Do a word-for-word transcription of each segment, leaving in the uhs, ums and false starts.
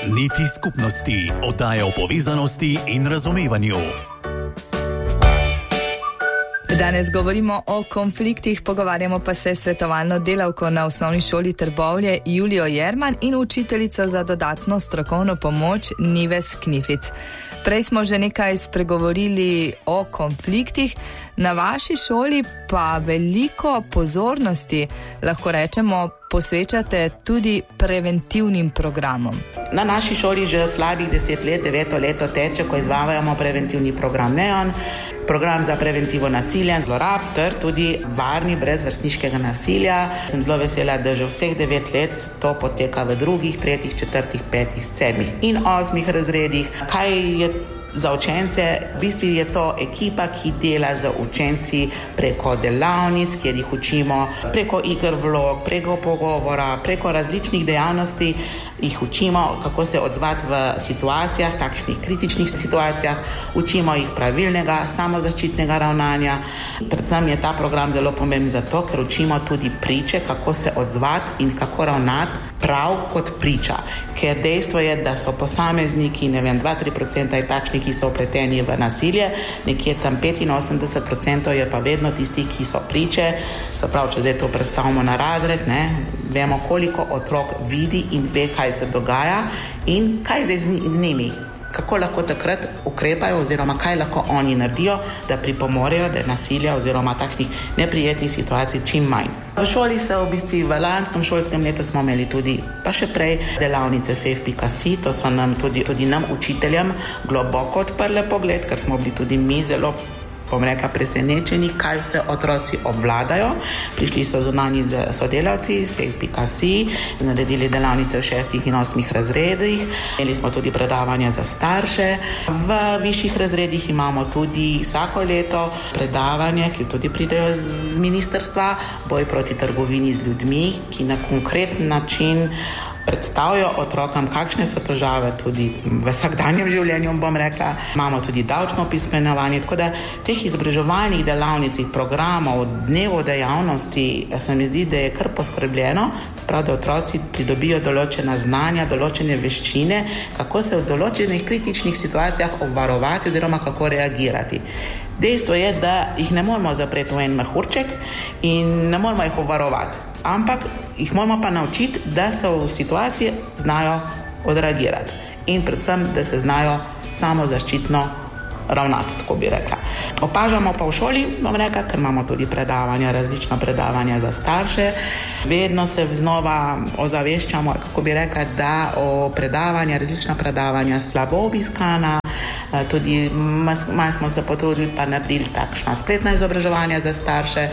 Niti skupnosti, oddaja o povezanosti in razumevanju. Danes govorimo o konfliktih, pogovarjamo pa se s svetovalno delavko na osnovni šoli Trbovlje Julijo Jerman in učiteljico za dodatno strokovno pomoč Nives Knific. Prej smo že nekaj spregovorili o konfliktih, na vaši šoli pa veliko pozornosti, lahko rečemo, posvečate tudi preventivnim programom. Na naši šoli že slabih deset let, deveto leto teče, ko izvajamo preventivni program NEON, program za preventivo nasilja in zlorab ter tudi varni brez vrstniškega nasilja. Sem zelo vesela, da že vseh devet let to poteka v drugih, tretjih, četrtih, petih, sedmih in osmih razredih. Kaj je za učence? V bistvu je to ekipa, ki dela z učenci preko delavnic, kjer jih učimo, preko iger vlog, preko pogovora, preko različnih dejavnosti jih učimo, kako se odzvati v situacijah, takšnih kritičnih situacijah, učimo jih pravilnega, samozaščitnega ravnanja. Predvsem je ta program zelo pomemben zato, ker učimo tudi priče, kako se odzvati in kako ravnati prav kot priča. Ker dejstvo je, da so posamezniki, ne vem, dva do tri procenta je takšni, ki so vpleteni v nasilje, nekje tam petinosemdeset procentov je pa vedno tisti, ki so priče. Se pravi, če zdaj to predstavimo na razred, ne, vemo, koliko otrok vidi in ve, kaj se dogaja in kaj zdaj z njimi, kako lahko takrat ukrepajo oziroma kaj lahko oni naredijo, da pripomorejo, da je nasilja oziroma takšnih neprijetnih situacij čim manj. V šoli se v bistvu v lanskem šolskem letu smo imeli tudi, pa še prej, delavnice safe pika si, to so nam tudi, tudi nam učiteljem globoko odprle pogled, ker smo bili tudi mi zelo, bom rekla, presenečeni, kaj vse otroci obvladajo. Prišli so zunanji sodelavci, safe pika si, naredili delavnice v šestih in osmih razredih. Imeli smo tudi predavanja za starše. V višjih razredih imamo tudi vsako leto predavanje, ki tudi pridejo z ministrstva, boj proti trgovini z ljudmi, ki na konkreten način predstavijo otrokom, kakšne so težave tudi v vsakdanjem življenju, bom rekla. Imamo tudi davčno pismenovanje, tako da teh izobraževalnih delavnic, programov, dnevov dejavnosti, se mi zdi, da je kar poskrbljeno, prav da otroci pridobijo določena znanja, določene veščine, kako se v določenih kritičnih situacijah obvarovati oziroma kako reagirati. Dejstvo je, da jih ne moramo zapreti v en mehurček in ne moramo jih obvarovati, ampak jih moramo pa naučiti, da se v situaciji znajo odreagirati in predvsem, da se znajo samozaščitno ravnati, tako bi rekla. Opažamo pa v šoli, bom rekla, ker imamo tudi predavanja, različna predavanja za starše. Vedno se znova ozaveščamo, kako bi rekla, da o predavanja, različna predavanja slabo obiskana. Tudi malo smo se potrudili pa naredili takšna spletna izobraževanja za starše.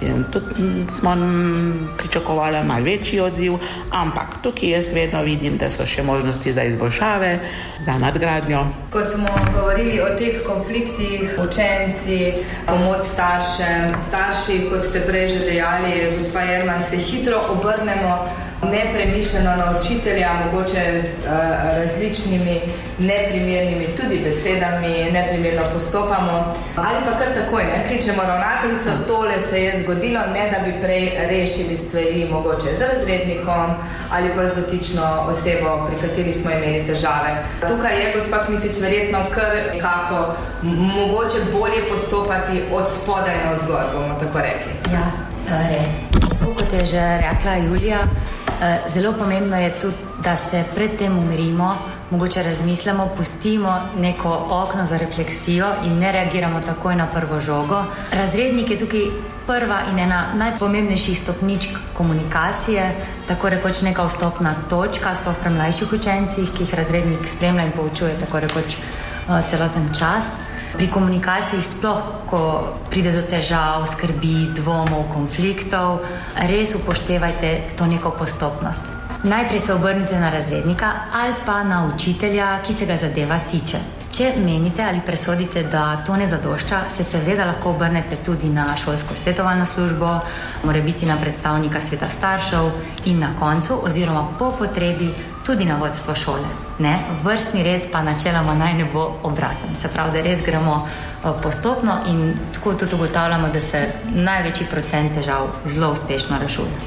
Tudi smo pričakovali malo večji odziv, ampak tukaj jaz vedno vidim, da so še možnosti za izboljšave, za nadgradnjo. Ko smo govorili o teh konfliktih, učenci, pomoč staršem, starši, kot ste prej že dejali, gospa Jerman, se hitro obrnemo nepremišljeno na učitelja, mogoče z uh, različnimi neprimernimi tudi besedami, neprimerno postopamo. Ali pa kar takoj, ne, kličemo ravnateljico, tole se je zgodilo, ne da bi prej rešili stvari, mogoče z razrednikom ali pa z dotično osebo, pri kateri smo imeli težave. Tukaj je gospa Knific verjetno kar kako mogoče bolje postopati od spodaj na vzgor, bomo tako rekli. Ja, res. Kot je že rekla Julija, zelo pomembno je tudi, da se pred tem umirimo, mogoče razmislimo, pustimo neko okno za refleksijo in ne reagiramo takoj na prvo žogo. Razrednik je tukaj prva in ena najpomembnejših stopničk komunikacije, tako rekoč neka vstopna točka, sploh pri mlajših učencih, ki jih razrednik spremlja in poučuje tako rekoč celoten čas. Pri komunikaciji sploh, ko pride do težav, skrbi, dvomov, konfliktov, res upoštevajte to neko postopnost. Najprej se obrnite na razrednika ali pa na učitelja, ki se ga zadeva tiče. Če menite ali presodite, da to ne zadošča, se seveda lahko obrnete tudi na šolsko svetovalno službo, mora biti na predstavnika sveta staršev in na koncu oziroma po potrebi tudi na vodstvo šole. Ne? Vrstni red pa načeloma naj ne bo obraten. Se pravi, da res gremo postopno in tako tudi ugotavljamo, da se največji procent težav zelo uspešno rešuje.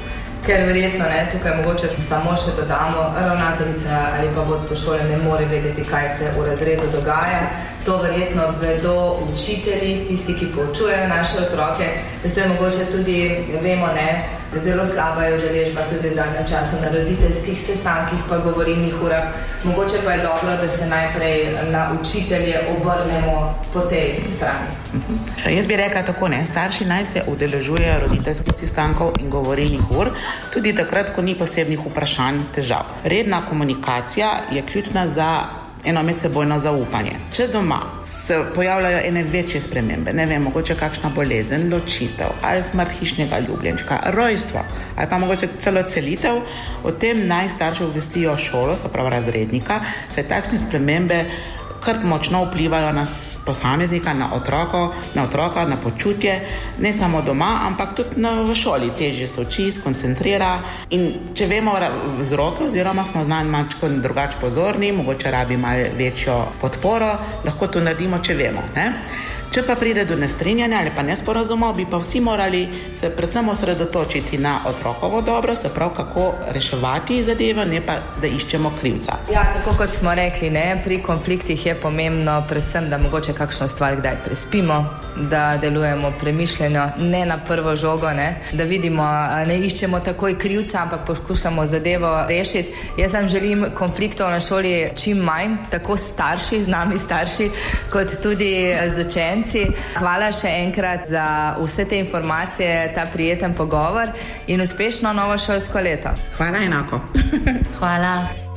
ker verjetno ne, tukaj mogoče samo še dodamo, ravnateljica ali pa vodstvo šole ne more vedeti, kaj se v razredu dogaja. To verjetno vedo učitelji, tisti, ki poučujejo naše otroke, da se mogoče tudi, vemo, ne, zelo slaba je udeležba tudi v zadnjem času na roditeljskih sestankih, pa govorilnih urah. Mogoče pa je dobro, da se najprej na učitelje obrnemo po tej strani. Jaz bi rekla tako, ne, starši naj se udeležujejo roditeljskih sestankov in govorilnih ur, tudi takrat, ko ni posebnih vprašanj, težav. Redna komunikacija je ključna za eno medsebojno zaupanje. Če doma se pojavljajo ene večje spremembe, ne vem, mogoče kakšna bolezen, ločitev, ali smrt hišnega ljubljenčka, rojstvo, ali pa mogoče celo celitev, o tem naj starši obvestijo šolo, se pravi razrednika, saj takšne spremembe kar močno vplivajo na posameznika, na otroko, na otroka, na počutje, ne samo doma, ampak tudi na, v šoli. Težje se uči, skoncentrira in če vemo vzroke oziroma smo znani malo drugače pozorni, mogoče rabi malo večjo podporo, lahko to naredimo, če vemo, ne? Če pa pride do nestrinjanja ali pa nesporazumov, bi pa vsi morali se predvsem osredotočiti na otrokovo dobro, se pravi, kako reševati zadevo, ne pa, da iščemo krivca. Ja, tako kot smo rekli, ne, pri konfliktih je pomembno predvsem, da mogoče kakšno stvar kdaj prespimo, da delujemo premišljeno, ne na prvo žogo, ne, da vidimo, ne iščemo takoj krivca, ampak poskušamo zadevo rešiti. Jaz vam želim konfliktov na šoli čim manj, tako starši, z nami starši, kot tudi z učenci. Hvala še enkrat za vse te informacije, ta prijeten pogovor in uspešno novo šolsko leto. Hvala enako. Hvala.